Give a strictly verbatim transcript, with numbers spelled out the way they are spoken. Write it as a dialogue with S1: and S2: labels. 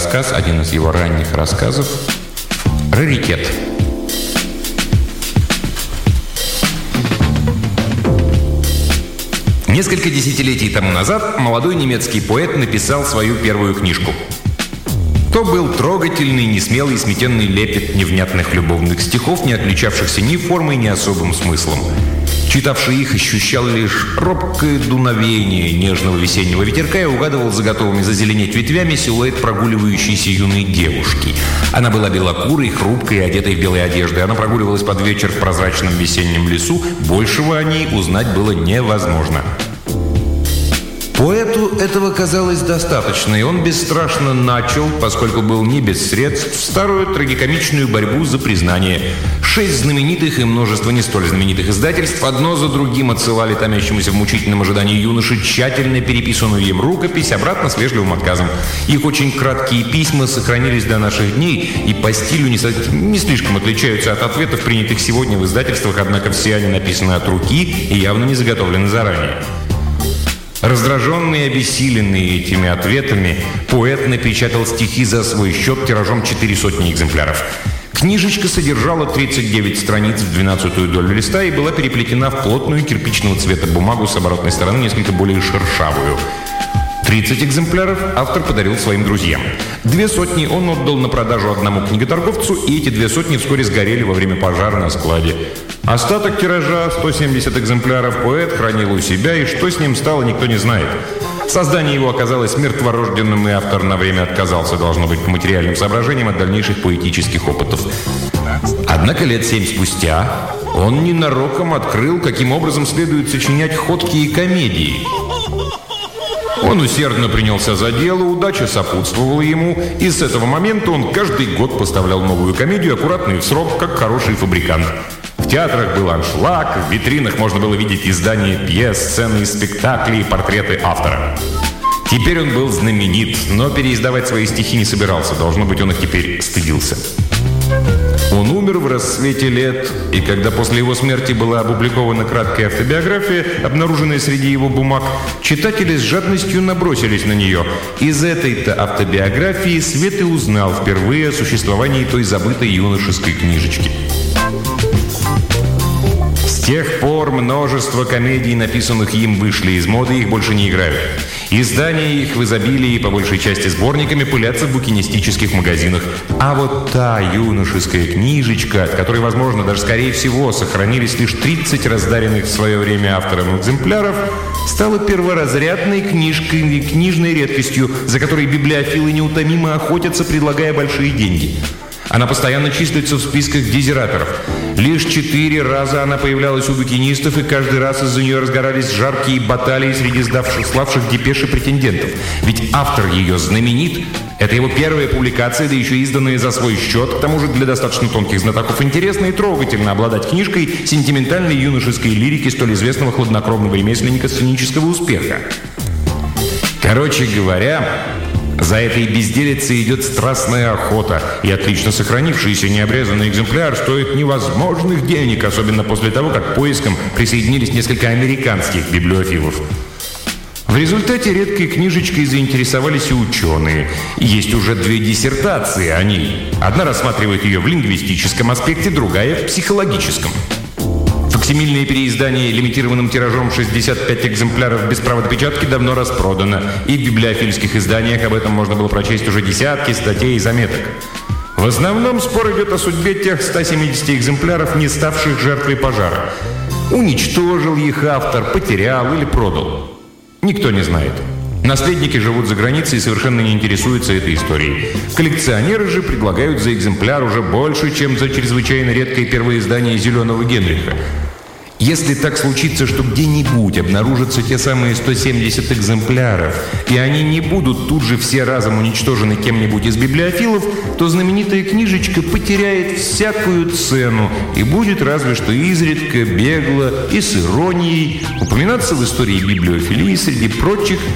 S1: рассказ, один из его ранних рассказов, «Раритет». Несколько десятилетий тому назад молодой немецкий поэт написал свою первую книжку. То был трогательный, несмелый, сметенный лепет невнятных любовных стихов, не отличавшихся ни формой, ни особым смыслом. Читавший их ощущал лишь робкое дуновение нежного весеннего ветерка и угадывал за готовыми зазеленеть ветвями силуэт прогуливающейся юной девушки. Она была белокурой, хрупкой и одетой в белые одежды. Она прогуливалась под вечер в прозрачном весеннем лесу. Большего о ней узнать было невозможно. Поэту этого казалось достаточно, и он бесстрашно начал, поскольку был не без средств, старую трагикомичную борьбу за признание. Шесть знаменитых и множество не столь знаменитых издательств одно за другим отсылали томящемуся в мучительном ожидании юноше тщательно переписанную им рукопись обратно с вежливым отказом. Их очень краткие письма сохранились до наших дней и по стилю не, со... не слишком отличаются от ответов, принятых сегодня в издательствах, однако все они написаны от руки и явно не заготовлены заранее. Раздраженный и обессиленный этими ответами, поэт напечатал стихи за свой счет тиражом четыре сотни экземпляров. Книжечка содержала тридцать девять страниц в двенадцатую долю листа и была переплетена в плотную кирпичного цвета бумагу с оборотной стороны, несколько более шершавую. тридцать экземпляров автор подарил своим друзьям. Две сотни он отдал на продажу одному книготорговцу, и эти две сотни вскоре сгорели во время пожара на складе. Остаток тиража, сто семьдесят экземпляров, поэт хранил у себя, и что с ним стало, никто не знает. Создание его оказалось мертворожденным, и автор на время отказался, должно быть, по материальным соображениям от дальнейших поэтических опытов. Однако лет семь спустя он ненароком открыл, каким образом следует сочинять ходкие комедии. Он усердно принялся за дело, удача сопутствовала ему, и с этого момента он каждый год поставлял новую комедию, аккуратно и в срок, как хороший фабрикант. В театрах был аншлаг, в витринах можно было видеть издания пьес, сцены из спектаклей и портреты автора. Теперь он был знаменит, но переиздавать свои стихи не собирался, должно быть, он их теперь стыдился. Он умер в расцвете лет, и когда после его смерти была опубликована краткая автобиография, обнаруженная среди его бумаг, читатели с жадностью набросились на нее. Из этой-то автобиографии Свет и узнал впервые о существовании той забытой юношеской книжечки. С тех пор множество комедий, написанных им, вышли из моды, их больше не играют. Издания их в изобилии, по большей части сборниками, пылятся в букинистических магазинах. А вот та юношеская книжечка, от которой, возможно, даже скорее всего, сохранились лишь тридцать раздаренных в свое время автором экземпляров, стала перворазрядной книжкой и книжной редкостью, за которой библиофилы неутомимо охотятся, предлагая большие деньги. Она постоянно числится в списках дезираторов. Лишь четыре раза она появлялась у букинистов, и каждый раз из-за нее разгорались жаркие баталии среди сдавших, славших депеши претендентов. Ведь автор ее знаменит. Это его первая публикация, да еще изданная за свой счет. К тому же для достаточно тонких знатоков интересно и трогательно обладать книжкой сентиментальной юношеской лирики столь известного хладнокровного ремесленника сценического успеха. Короче говоря, за этой безделицей идет страстная охота, и отлично сохранившийся необрезанный экземпляр стоит невозможных денег, особенно после того, как к поискам присоединились несколько американских библиофилов. В результате редкой книжечкой заинтересовались и ученые. Есть уже две диссертации о ней. Одна рассматривает ее в лингвистическом аспекте, другая – в психологическом. Факсимильное переиздание лимитированным тиражом шестьдесят пять экземпляров без права допечатки давно распродано, и в библиофильских изданиях об этом можно было прочесть уже десятки статей и заметок. В основном спор идет о судьбе тех ста семидесяти экземпляров, не ставших жертвой пожара. Уничтожил их автор, потерял или продал. Никто не знает. Наследники живут за границей и совершенно не интересуются этой историей. Коллекционеры же предлагают за экземпляр уже больше, чем за чрезвычайно редкое первое издание «Зеленого Генриха». Если так случится, что где-нибудь обнаружатся те самые сто семьдесят экземпляров, и они не будут тут же все разом уничтожены кем-нибудь из библиофилов, то знаменитая книжечка потеряет всякую цену и будет разве что изредка, бегло и с иронией упоминаться в истории библиофилии среди прочих